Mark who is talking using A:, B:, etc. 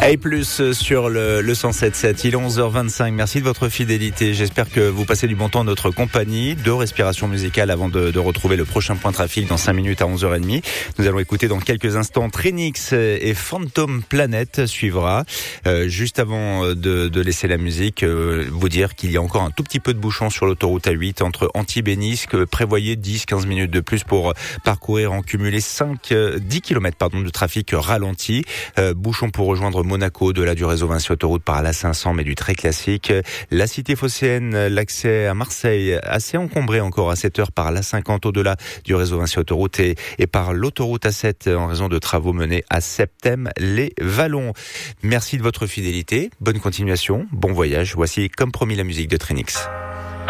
A: Et plus sur le 107.7, il est 11h25. Merci de votre fidélité. J'espère que vous passez du bon temps en notre compagnie. 2 respirations musicales avant de retrouver le prochain point trafic dans 5 minutes à 11h30. Nous allons écouter dans quelques instants Trinix et Phantom Planet suivra. Juste avant de laisser la musique, vous dire qu'il y a encore un tout petit peu de bouchon sur l'autoroute A8 entre Antibes et Nice. Prévoyez 10-15 minutes de plus pour parcourir en cumulé 10 km de trafic ralenti. Bouchon pour rejoindre Monaco, de là du réseau Vinci Autoroute par l'A500, mais du très classique. La cité phocéenne, l'accès à Marseille, assez encombré encore à cette heure par l'A50 au-delà du réseau Vinci Autoroute et par l'autoroute A7 en raison de travaux menés à Septem-les-Vallons. Merci de votre fidélité, bonne continuation, bon voyage. Voici comme promis la musique de Trinix.